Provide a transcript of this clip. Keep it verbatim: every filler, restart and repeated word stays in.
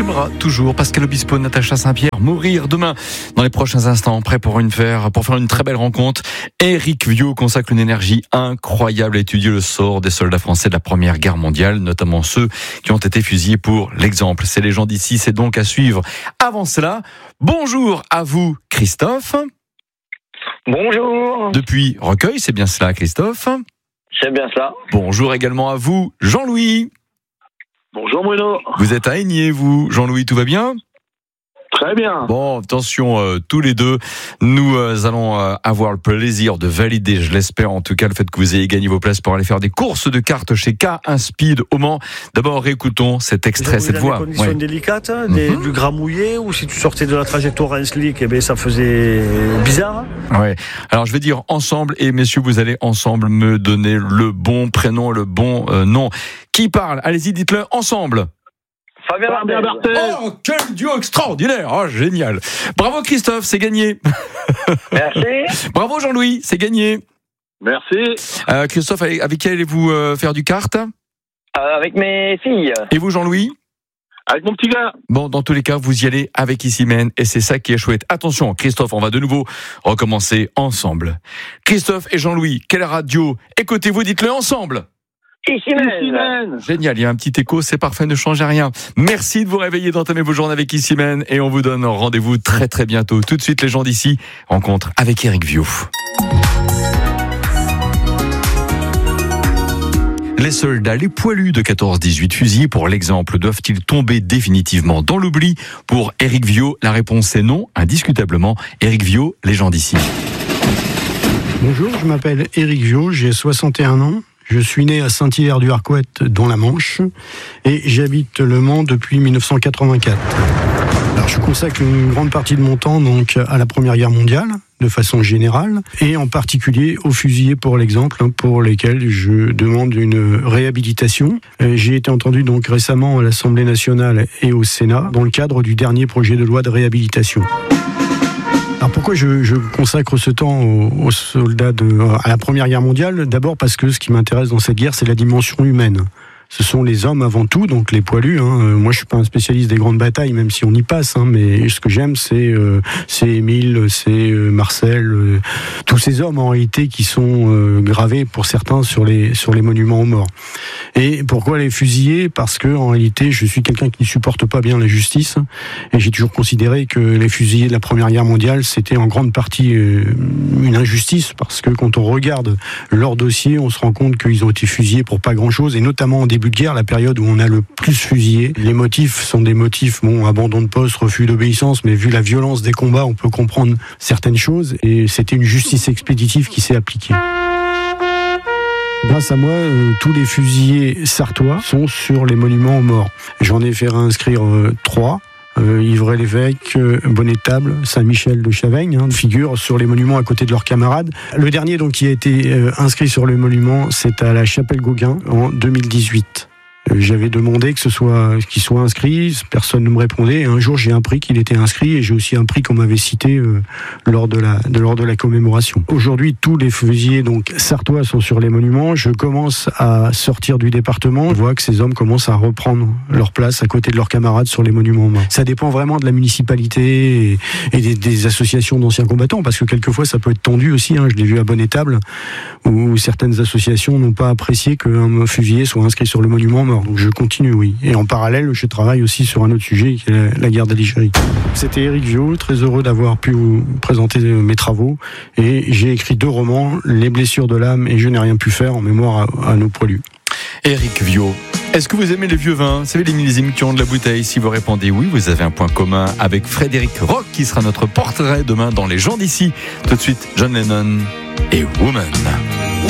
s'aimera toujours. Pascal Obispo, Natacha Saint-Pierre, mourir demain. Dans les prochains instants, prêt pour une faire, pour faire une très belle rencontre. Éric Viau consacre une énergie incroyable à étudier le sort des soldats français de la Première Guerre mondiale, notamment ceux qui ont été fusillés pour l'exemple. C'est les gens d'ici, c'est donc à suivre. Avant cela, bonjour à vous, Christophe. Bonjour. Depuis Recueil, c'est bien cela, Christophe? C'est bien cela. Bonjour également à vous, Jean-Louis. Bonjour Bruno. Vous êtes à Aigné, vous, Jean-Louis, tout va bien? Très bien. Bon, attention, euh, tous les deux, nous euh, allons euh, avoir le plaisir de valider, je l'espère en tout cas, le fait que vous ayez gagné vos places pour aller faire des courses de cartes chez K un Speed au Mans. D'abord, réécoutons cet extrait, cette voix. Des conditions ouais. délicates, des, mm-hmm. du gras mouillé, ou si tu sortais de la trajectoire en slick, eh bien, ça faisait bizarre. Ouais. Alors, je vais dire ensemble, et messieurs, vous allez ensemble me donner le bon prénom, le bon euh, nom. Qui parle? Allez-y, dites-le ensemble. Fabien Barthez. Oh, quel duo extraordinaire! Oh, génial! Bravo Christophe, c'est gagné. Merci. Bravo Jean-Louis, c'est gagné. Merci. Euh, Christophe, avec, avec qui allez-vous euh, faire du kart? Euh, avec mes filles. Et vous Jean-Louis? Avec mon petit gars. Bon, dans tous les cas, vous y allez avec Issimène et c'est ça qui est chouette. Attention, Christophe, on va de nouveau recommencer ensemble. Christophe et Jean-Louis, quelle radio écoutez-vous? Dites-le ensemble. Issimène. Génial, il y a un petit écho, c'est parfait, ne changez rien. Merci de vous réveiller, d'entamer vos journées avec Issimène et on vous donne rendez-vous très très bientôt. Tout de suite, les gens d'ici, rencontre avec Éric Viau. Les soldats, les poilus de quatorze dix-huit fusillés pour l'exemple, doivent-ils tomber définitivement dans l'oubli? Pour Éric Viau, la réponse est non, indiscutablement. Éric Viau, les gens d'ici. Bonjour, je m'appelle Éric Viau, j'ai soixante et un ans. Je suis né à Saint-Hilaire-du-Harcouët, dans la Manche, et j'habite Le Mans depuis mille neuf cent quatre-vingt-quatre. Alors, je consacre une grande partie de mon temps donc à la Première Guerre mondiale, de façon générale, et en particulier aux fusillés pour l'exemple, pour lesquels je demande une réhabilitation. J'ai été entendu donc récemment à l'Assemblée nationale et au Sénat dans le cadre du dernier projet de loi de réhabilitation. Alors pourquoi je, je consacre ce temps aux, aux soldats de, à la Première Guerre mondiale? D'abord parce que ce qui m'intéresse dans cette guerre, c'est la dimension humaine. Ce sont les hommes avant tout, donc les poilus. Hein. Moi, je suis pas un spécialiste des grandes batailles, même si on y passe. Hein, mais ce que j'aime, c'est euh, c'est Émile, c'est euh, Marcel, euh, tous ces hommes en réalité qui sont euh, gravés pour certains sur les sur les monuments aux morts. Et pourquoi les fusiller? Parce que en réalité, je suis quelqu'un qui ne supporte pas bien la justice, et j'ai toujours considéré que les fusillés de la Première Guerre mondiale, c'était en grande partie euh, une injustice, parce que quand on regarde leur dossier, on se rend compte qu'ils ont été fusillés pour pas grand-chose, et notamment en début de guerre, la période où on a le plus fusillé. Les motifs sont des motifs, bon, abandon de poste, refus d'obéissance, mais vu la violence des combats, on peut comprendre certaines choses, et c'était une justice expéditive qui s'est appliquée. Grâce à moi, euh, tous les fusillés sartois sont sur les monuments aux morts. J'en ai fait réinscrire euh, trois. Euh, Ivray-l'Évêque, euh, Bonnet-Table, Saint-Michel de Chavaigne, hein, figurent sur les monuments à côté de leurs camarades. Le dernier donc qui a été euh, inscrit sur le monument, c'est à la Chapelle-Gauguin en deux mille dix-huit. Euh, j'avais demandé que ce soit qu'il soit inscrit, personne ne me répondait. Et un jour, j'ai appris qu'il était inscrit, et j'ai aussi appris qu'on m'avait cité euh, lors de la de, lors de la commémoration. Aujourd'hui, tous les fusillés donc sartois sont sur les monuments. Je commence à sortir du département. Je vois que ces hommes commencent à reprendre leur place à côté de leurs camarades sur les monuments morts. Ça dépend vraiment de la municipalité et, et des, des associations d'anciens combattants, parce que quelquefois ça peut être tendu aussi. Hein. Je l'ai vu à Bonnet-Table, où certaines associations n'ont pas apprécié qu'un fusillé soit inscrit sur le monument mort. Donc je continue, oui. Et en parallèle, je travaille aussi sur un autre sujet, qui est la guerre d'Algérie. C'était Éric Viau, très heureux d'avoir pu vous présenter mes travaux. Et j'ai écrit deux romans, Les blessures de l'âme et Je n'ai rien pu faire, en mémoire à, à nos poilus. Éric Viau. Est-ce que vous aimez les vieux vins? Vous savez, les millésimes qui ont de la bouteille. Si vous répondez oui, vous avez un point commun avec Frédéric Roch, qui sera notre portrait demain dans Les gens d'ici. Tout de suite, John Lennon et Woman.